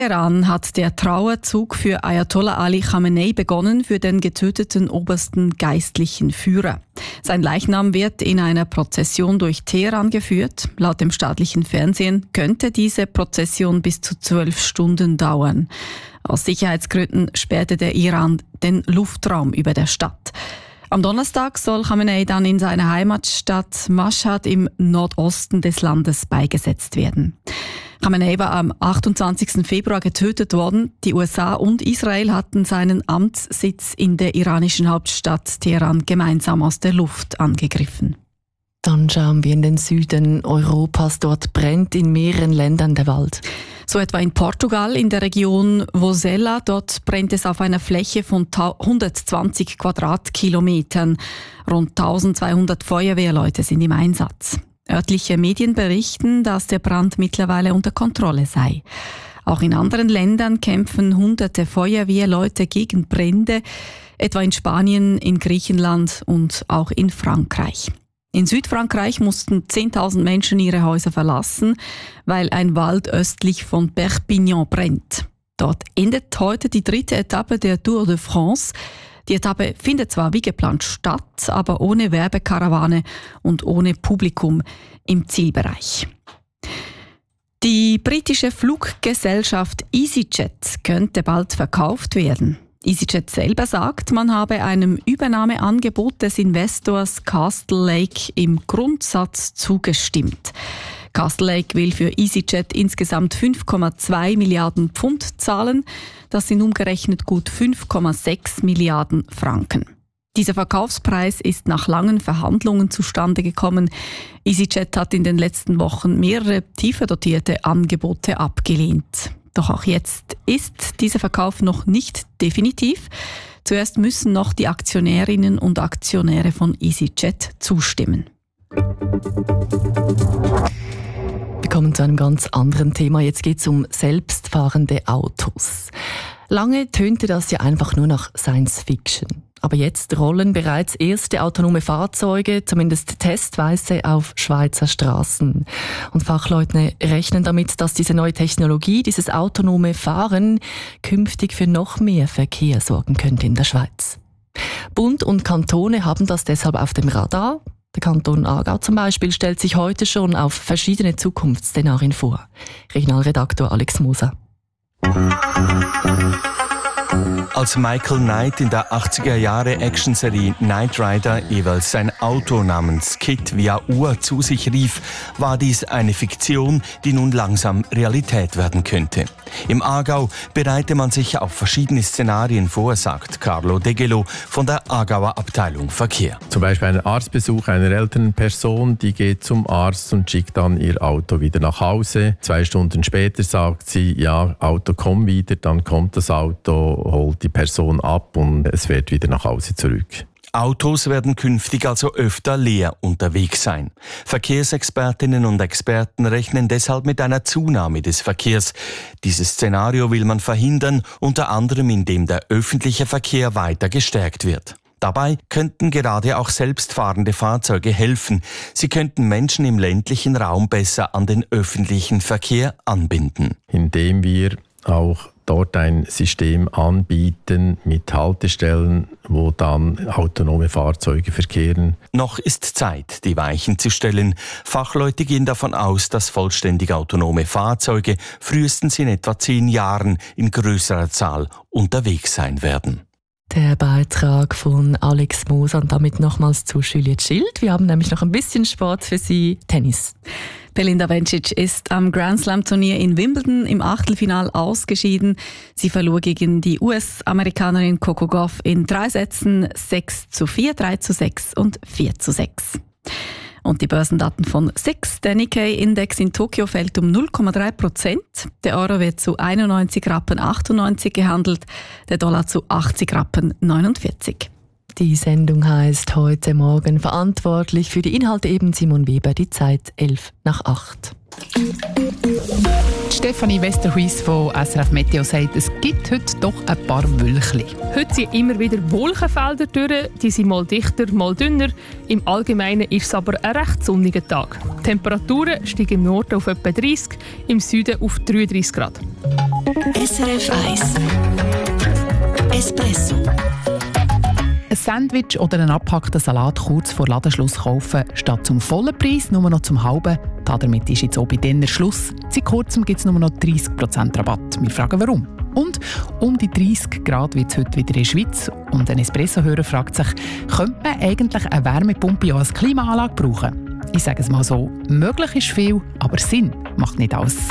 Iran hat der Trauerzug für Ayatollah Ali Khamenei begonnen, für den getöteten obersten geistlichen Führer. Sein Leichnam wird in einer Prozession durch Teheran geführt. Laut dem staatlichen Fernsehen könnte diese Prozession bis zu 12 Stunden dauern. Aus Sicherheitsgründen sperrte der Iran den Luftraum über der Stadt. Am Donnerstag soll Khamenei dann in seiner Heimatstadt Mashhad im Nordosten des Landes beigesetzt werden. Khamenei war am 28. Februar getötet worden. Die USA und Israel hatten seinen Amtssitz in der iranischen Hauptstadt Teheran gemeinsam aus der Luft angegriffen. Dann schauen wir in den Süden Europas. Dort brennt in mehreren Ländern der Wald. So etwa in Portugal, in der Region Vozela. Dort brennt es auf einer Fläche von 120 Quadratkilometern. Rund 1200 Feuerwehrleute sind im Einsatz. Örtliche Medien berichten, dass der Brand mittlerweile unter Kontrolle sei. Auch in anderen Ländern kämpfen hunderte Feuerwehrleute gegen Brände, etwa in Spanien, in Griechenland und auch in Frankreich. In Südfrankreich mussten 10.000 Menschen ihre Häuser verlassen, weil ein Wald östlich von Perpignan brennt. Dort endet heute die 3. Etappe der Tour de France. Die Etappe findet zwar wie geplant statt, aber ohne Werbekarawane und ohne Publikum im Zielbereich. Die britische Fluggesellschaft EasyJet könnte bald verkauft werden. EasyJet selber sagt, man habe einem Übernahmeangebot des Investors Castle Lake im Grundsatz zugestimmt. Castle Lake will für EasyJet insgesamt 5,2 Milliarden Pfund zahlen. Das sind umgerechnet gut 5,6 Milliarden Franken. Dieser Verkaufspreis ist nach langen Verhandlungen zustande gekommen. EasyJet hat in den letzten Wochen mehrere tiefer dotierte Angebote abgelehnt. Doch auch jetzt ist dieser Verkauf noch nicht definitiv. Zuerst müssen noch die Aktionärinnen und Aktionäre von EasyJet zustimmen. Wir kommen zu einem ganz anderen Thema. Jetzt geht es um selbstfahrende Autos. Lange tönte das ja einfach nur nach Science Fiction. Aber jetzt rollen bereits erste autonome Fahrzeuge, zumindest testweise, auf Schweizer Straßen. Und Fachleute rechnen damit, dass diese neue Technologie, dieses autonome Fahren, künftig für noch mehr Verkehr sorgen könnte in der Schweiz. Bund und Kantone haben das deshalb auf dem Radar. Der Kanton Aargau zum Beispiel stellt sich heute schon auf verschiedene Zukunftsszenarien vor. Regionalredaktor Alex Moser. Als Michael Knight in der 80er-Jahre-Actionserie Knight Rider jeweils sein Auto namens Kit via Uhr zu sich rief, war dies eine Fiktion, die nun langsam Realität werden könnte. Im Aargau bereite man sich auf verschiedene Szenarien vor, sagt Carlo Degelo von der Aargauer Abteilung Verkehr. Zum Beispiel ein Arztbesuch einer älteren Person, die geht zum Arzt und schickt dann ihr Auto wieder nach Hause. 2 Stunden später sagt sie, ja, Auto komm wieder, dann kommt das Auto, holt die Person ab und es fährt wieder nach Hause zurück. Autos werden künftig also öfter leer unterwegs sein. Verkehrsexpertinnen und Experten rechnen deshalb mit einer Zunahme des Verkehrs. Dieses Szenario will man verhindern, unter anderem indem der öffentliche Verkehr weiter gestärkt wird. Dabei könnten gerade auch selbstfahrende Fahrzeuge helfen. Sie könnten Menschen im ländlichen Raum besser an den öffentlichen Verkehr anbinden. Indem wir auch dort ein System anbieten mit Haltestellen, wo dann autonome Fahrzeuge verkehren. Noch ist Zeit, die Weichen zu stellen. Fachleute gehen davon aus, dass vollständig autonome Fahrzeuge frühestens in etwa 10 Jahren in größerer Zahl unterwegs sein werden. Der Beitrag von Alex Moser und damit nochmals zu Juliette Schild. Wir haben nämlich noch ein bisschen Sport für Sie, Tennis. Belinda Bencic ist am Grand Slam Turnier in Wimbledon im Achtelfinal ausgeschieden. Sie verlor gegen die US-Amerikanerin Coco Gauff in 3 Sätzen 6:4, 3:6 und 4:6. Und die Börsendaten von SIX, der Nikkei-Index in Tokio, fällt um 0,3%. Der Euro wird zu 91,98 Rappen gehandelt, der Dollar zu 80,49 Rappen. Die Sendung heisst heute Morgen verantwortlich für die Inhalte eben Simon Weber, die Zeit 7:55. Stefanie Westerhuis von SRF Meteo sagt, es gibt heute doch ein paar Wölkchen. Heute sind immer wieder Wolkenfelder durch, die sind mal dichter, mal dünner. Im Allgemeinen ist es aber ein recht sonniger Tag. Die Temperaturen steigen im Norden auf etwa 30, im Süden auf 33 Grad. SRF 1 Espresso. Ein Sandwich oder einen abgehackten Salat kurz vor Ladenschluss kaufen, statt zum vollen Preis nur noch zum halben. Damit ist jetzt auch bei Denner Schluss. Seit kurzem gibt es nur noch 30% Rabatt. Wir fragen warum. Und um die 30 Grad wird es heute wieder in der Schweiz. Und ein Espresso-Hörer fragt sich, könnte man eigentlich eine Wärmepumpe auch als Klimaanlage brauchen? Ich sage es mal so, möglich ist viel, aber Sinn macht nicht alles.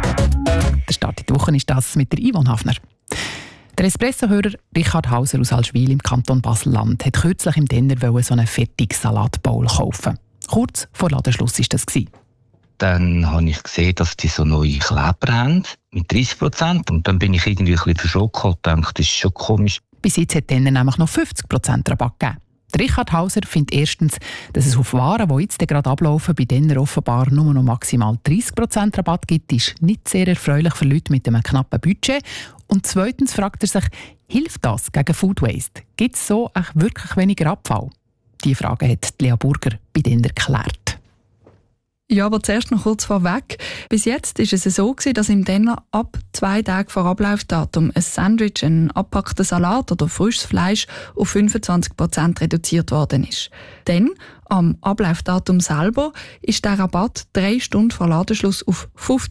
Der Start in die Woche ist das mit der Yvonne Hafner. Der Espresso-Hörer Richard Hauser aus Allschwil im Kanton Basel-Land hat kürzlich im Denner so einen fertigen Salatbowl kaufen. Kurz vor Ladenschluss war das. Dann habe ich gesehen, dass die so neue Kleber haben, mit 30%. Und dann bin ich irgendwie ein bisschen verschrocken und dachte, das ist schon komisch. Bis jetzt hat Denner nämlich noch 50% Rabatt gegeben. Richard Hauser findet erstens, dass es auf Waren, die jetzt gerade ablaufen, bei Denner offenbar nur noch maximal 30% Rabatt gibt, ist nicht sehr erfreulich für Leute mit einem knappen Budget. Und zweitens fragt er sich, hilft das gegen Food Waste? Gibt es so wirklich weniger Abfall? Diese Frage hat Lea Burger bei Denner geklärt. Ja, aber zuerst noch kurz vorweg. Bis jetzt war es so, dass im Denner ab 2 Tagen vor Ablaufdatum ein Sandwich, ein abgepackter Salat oder frisches Fleisch auf 25% reduziert worden ist. Dann, am Ablaufdatum selber, ist der Rabatt 3 Stunden vor Ladenschluss auf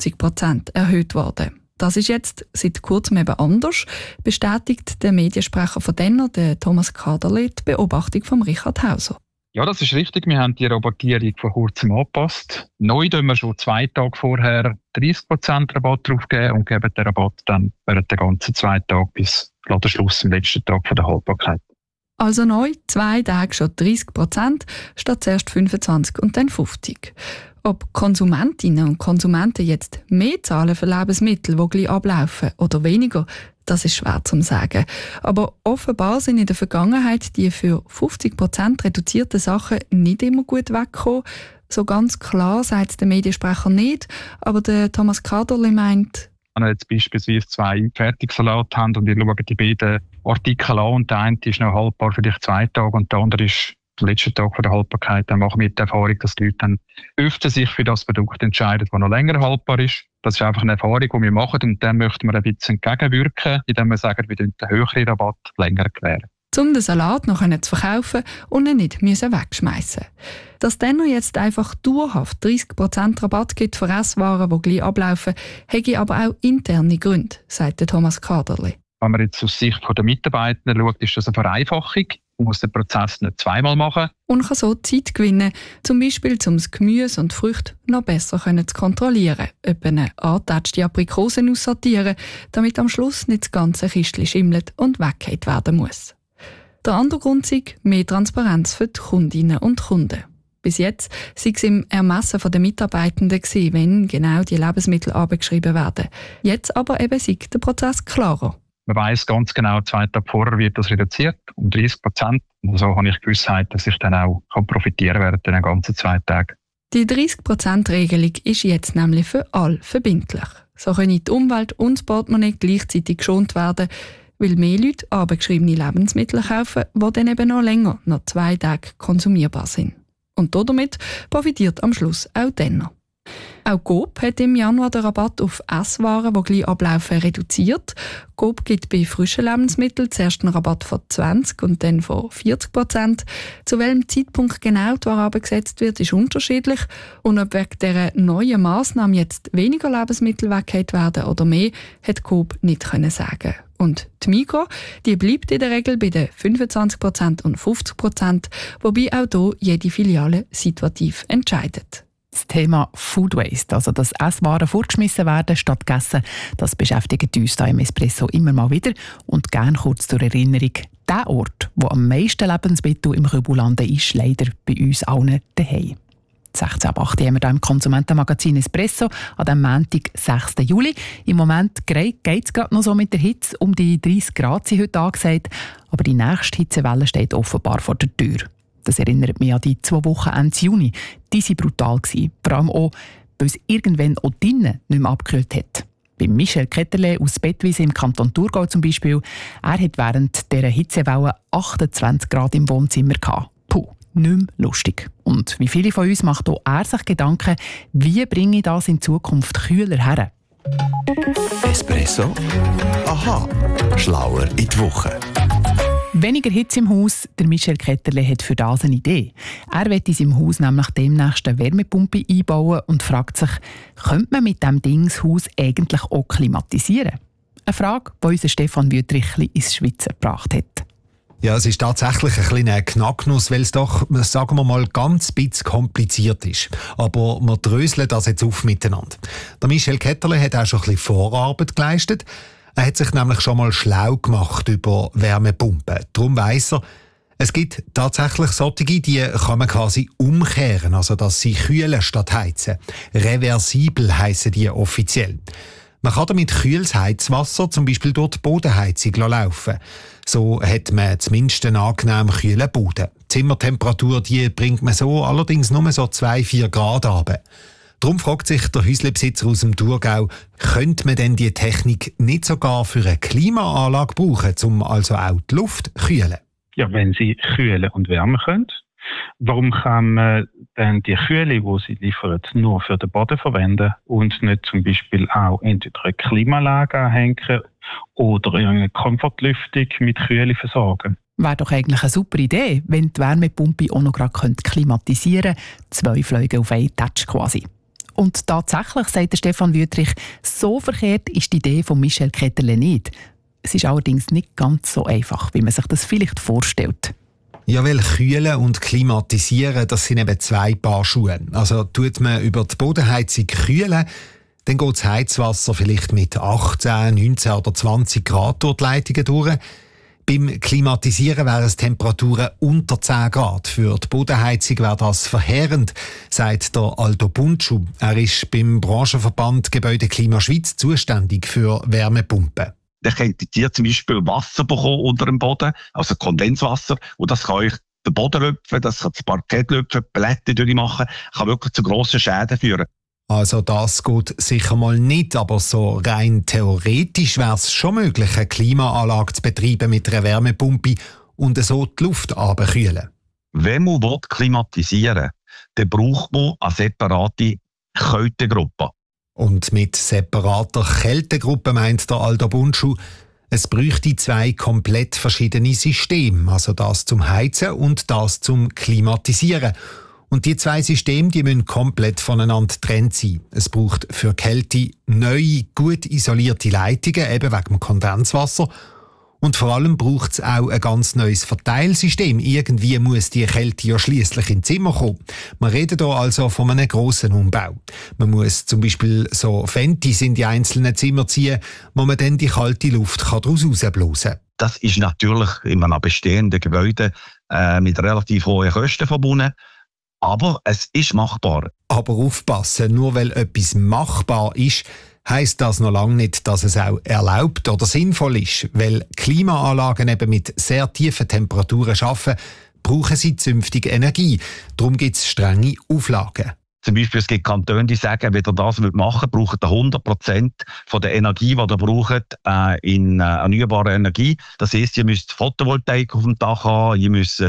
50% erhöht worden. Das ist jetzt seit kurzem eben anders, bestätigt der Mediensprecher von Denner, der Thomas Kaderle, die Beobachtung von Richard Hauser. Ja, das ist richtig. Wir haben die Rabattierung vor kurzem angepasst. Neu geben wir schon 2 Tage vorher 30% Rabatt drauf geben und geben den Rabatt dann während der ganzen 2 Tage bis Ladenschluss am letzten Tag der Haltbarkeit. Also neu 2 Tage schon 30% statt zuerst 25% und dann 50%. Ob Konsumentinnen und Konsumenten jetzt mehr zahlen für Lebensmittel, die gleich ablaufen, oder weniger, das ist schwer zu sagen. Aber offenbar sind in der Vergangenheit die für 50% reduzierten Sachen nicht immer gut weggekommen. So ganz klar sagt es der Mediensprecher nicht, aber der Thomas Kaderle meint, wenn wir jetzt beispielsweise 2 Fertigsalate haben und wir schauen die beiden Artikel an und der eine ist noch haltbar vielleicht 2 Tage und der andere ist der letzte Tag der Haltbarkeit, dann machen wir die Erfahrung, dass die Leute dann öfter sich für das Produkt entscheiden, das noch länger haltbar ist. Das ist einfach eine Erfahrung, die wir machen und dann möchten wir ein bisschen entgegenwirken, indem wir sagen, wir den höheren Rabatt länger gewähren. Um den Salat noch zu verkaufen und ihn nicht wegschmeißen. Dass Denner jetzt einfach dauerhaft 30% Rabatt gibt für Esswaren, die gleich ablaufen, hätte aber auch interne Gründe, sagt Thomas Kaderle. Wenn man jetzt aus Sicht der Mitarbeitenden schaut, ist das eine Vereinfachung. Man muss den Prozess nicht zweimal machen. Und kann so Zeit gewinnen, zum Beispiel um das Gemüse und die Früchte noch besser zu kontrollieren, etwa eine angetatschte Aprikosen aussortieren, damit am Schluss nicht das ganze Kistchen schimmelt und weggeht werden muss. Der andere Grund ist mehr Transparenz für die Kundinnen und Kunden. Bis jetzt sei es im Ermessen der Mitarbeitenden gewesen, wenn genau die Lebensmittel abgeschrieben werden. Jetzt aber eben sei der Prozess klarer. Man weiss ganz genau, 2 Tage vorher wird das reduziert um 30%. Und so habe ich Gewissheit, dass ich dann auch profitieren kann während den ganzen 2 Tagen. Die 30%-Regelung ist jetzt nämlich für alle verbindlich. So können die Umwelt und das Portemonnaie gleichzeitig geschont werden, weil mehr Leute abgeschriebene Lebensmittel kaufen, die dann eben noch länger, noch 2 Tage konsumierbar sind. Und damit profitiert am Schluss auch Denner. Auch Coop hat im Januar den Rabatt auf Esswaren, die gleich ablaufen, reduziert. Coop gibt bei frischen Lebensmitteln zuerst einen Rabatt von 20% und dann von 40%. Zu welchem Zeitpunkt genau die Ware abgesetzt wird, ist unterschiedlich. Und ob wegen dieser neuen Massnahme jetzt weniger Lebensmittel weggeht werden oder mehr, hat Coop nicht sagen. Und die Migros, die bleibt in der Regel bei den 25% und 50%, wobei auch hier jede Filiale situativ entscheidet. Das Thema Food Waste, also dass Esswaren vorgeschmissen werden statt gegessen, das beschäftigt uns hier im Espresso immer mal wieder. Und gerne kurz zur Erinnerung, der Ort, wo am meisten Lebensmittel im Kübel landen, ist leider bei uns allen daheim. 16.08 haben wir hier im Konsumentenmagazin Espresso an dem Montag, 6. Juli. Im Moment geht es gerade noch so mit der Hitze. Um die 30 Grad sind heute angesagt, aber die nächste Hitzewelle steht offenbar vor der Tür. Das erinnert mich an die 2 Wochen Ende Juni. Die waren brutal. Vor allem auch, weil es irgendwann auch drinnen nicht mehr abgekühlt hat. Bei Michel Ketterle aus Bettwise im Kanton Thurgau zum Beispiel, er hat während dieser Hitzewelle 28 Grad im Wohnzimmer gehabt. Puh, nicht mehr lustig. Und wie viele von uns macht auch er sich Gedanken, wie bringe ich das in Zukunft kühler her? Espresso? Aha, schlauer in die Woche. Weniger Hitze im Haus, der Michel Ketterle hat für das eine Idee. Er will in seinem Haus nämlich demnächst eine Wärmepumpe einbauen und fragt sich, könnte man mit diesem Ding das Haus eigentlich auch klimatisieren? Eine Frage, die unser Stefan Wüttrich ins Schwitzen gebracht hat. Ja, es ist tatsächlich ein kleiner Knacknuss, weil es doch, sagen wir mal, ganz bisschen kompliziert ist. Aber wir dröseln das jetzt auf miteinander. Der Michel Ketterle hat auch schon ein bisschen Vorarbeit geleistet. Er hat sich nämlich schon mal schlau gemacht über Wärmepumpen. Darum weiss er, es gibt tatsächlich solche, die kann man quasi umkehren, also dass sie kühlen statt heizen. Reversibel heissen die offiziell. Man kann damit kühles Heizwasser zum Beispiel durch die Bodenheizung laufen. So hat man zumindest einen angenehm kühlen Boden. Die Zimmertemperatur die bringt man so allerdings nur so 2-4 Grad runter. Darum fragt sich der Häuslebesitzer aus dem Thurgau, könnte man denn die Technik nicht sogar für eine Klimaanlage brauchen, um also auch die Luft zu kühlen? Ja, wenn sie kühlen und wärmen können, warum kann man dann die Kühle, die sie liefern, nur für den Boden verwenden und nicht zum Beispiel auch entweder eine Klimaanlage anhängen oder eine Komfortlüftung mit Kühle versorgen? Wäre doch eigentlich eine super Idee, wenn die Wärmepumpe auch noch gerade klimatisieren könnte. 2 Fliegen auf einen Touch quasi. Und tatsächlich, sagt der Stefan Wüttrich, so verkehrt ist die Idee von Michel Ketterle nicht. Es ist allerdings nicht ganz so einfach, wie man sich das vielleicht vorstellt. Ja, weil Kühlen und Klimatisieren, das sind eben 2 Paar Schuhe. Also tut man über die Bodenheizung kühlen, dann geht das Heizwasser vielleicht mit 18, 19 oder 20 Grad durch die Leitungen durch. Beim Klimatisieren wären es Temperaturen unter 10 Grad. Für die Bodenheizung wäre das verheerend, sagt der Aldo Buntschu. Er ist beim Branchenverband Gebäudeklima Schweiz zuständig für Wärmepumpen. Dann könnt ihr zum Beispiel Wasser bekommen unter dem Boden, also Kondenswasser, und das kann euch den Boden lüpfen, das kann das Parkett lüpfen, Paletten durchmachen, kann wirklich zu grossen Schäden führen. Also das geht sicher mal nicht, aber so rein theoretisch wäre es schon möglich, eine Klimaanlage zu betreiben mit einer Wärmepumpe und so die Luft runterkühlen. Wenn man klimatisieren will, dann braucht man eine separate Kältegruppe. Und mit separater Kältegruppe meint der Aldo Buntschu, es bräuchte 2 komplett verschiedene Systeme, also das zum Heizen und das zum Klimatisieren. Und die 2 Systeme, die müssen komplett voneinander getrennt sein. Es braucht für Kälte neue, gut isolierte Leitungen, eben wegen dem Kondenswasser. Und vor allem braucht es auch ein ganz neues Verteilsystem. Irgendwie muss die Kälte ja schliesslich ins Zimmer kommen. Wir reden hier also von einem grossen Umbau. Man muss zum Beispiel so Ventis in die einzelnen Zimmer ziehen, wo man dann die kalte Luft daraus rausblasen kann. Das ist natürlich in einem bestehenden Gebäude mit relativ hohen Kosten verbunden. Aber es ist machbar. Aber aufpassen, nur weil etwas machbar ist, heisst das noch lange nicht, dass es auch erlaubt oder sinnvoll ist. Weil Klimaanlagen eben mit sehr tiefen Temperaturen arbeiten, brauchen sie zünftig Energie. Darum gibt es strenge Auflagen. Zum Beispiel, es gibt Kantone, die sagen, wenn ihr das machen wollt, braucht ihr 100% von der Energie, die ihr braucht, in erneuerbare Energie. Das heisst, ihr müsst Photovoltaik auf dem Dach haben, ihr müsst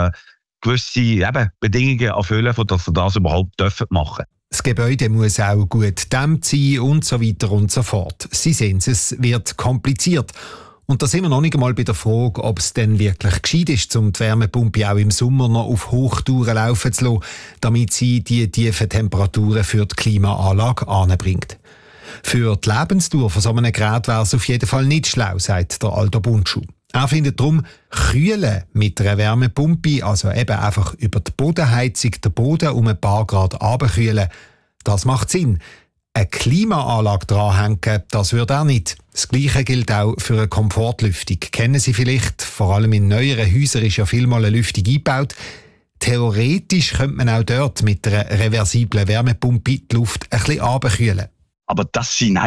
gewisse Bedingungen erfüllen, dass ihr das überhaupt machen dürft. Das Gebäude muss auch gut gedämmt sein und so weiter und so fort. Sie sehen es wird kompliziert. Und da sind wir noch nicht einmal bei der Frage, ob es denn wirklich gescheit ist, um die Wärmepumpe auch im Sommer noch auf Hochtouren laufen zu lassen, damit sie die tiefen Temperaturen für die Klimaanlage anbringt. Für die Lebensdauer von so einem Gerät wäre es auf jeden Fall nicht schlau, sagt der Aldo Buntschu. Er findet darum, kühlen mit einer Wärmepumpe, also eben einfach über die Bodenheizung den Boden um ein paar Grad runterkühlen, das macht Sinn. Eine Klimaanlage dranhängen, das würde er nicht. Das Gleiche gilt auch für eine Komfortlüftung. Kennen Sie vielleicht, vor allem in neueren Häusern ist ja vielmal eine Lüftung eingebaut. Theoretisch könnte man auch dort mit einer reversiblen Wärmepumpe die Luft ein bisschen runterkühlen. Aber das sind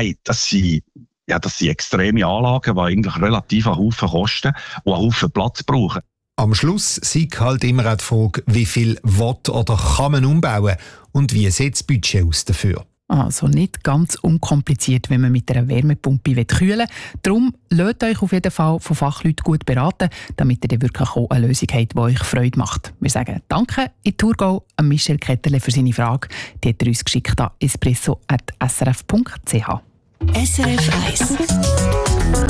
extreme Anlagen, die eigentlich relativ einen Haufen kosten und einen Haufen Platz brauchen. Am Schluss sieht halt immer auch die Frage, wie viel will oder kann man umbauen und wie sieht das Budget aus dafür. Also nicht ganz unkompliziert, wenn man mit einer Wärmepumpe kühlen will. Darum lasst euch auf jeden Fall von Fachleuten gut beraten, damit ihr dann wirklich auch eine Lösung habt, die euch Freude macht. Wir sagen Danke in Thurgau an Michel Ketterle für seine Frage. Die hat er uns geschickt an espresso@srf.ch. SRF 1